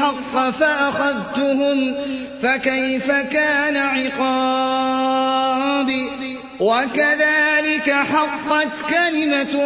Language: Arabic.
الحق فأخذتهم فكيف كان عقاب وكذلك حقت كلمة